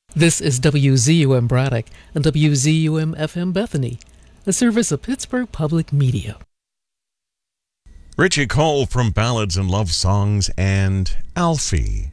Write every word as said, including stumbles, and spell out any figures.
This is W Z U M Braddock and W Z U M F M Bethany, a service of Pittsburgh Public Media. Richie Cole from Ballads and Love Songs and Alfie.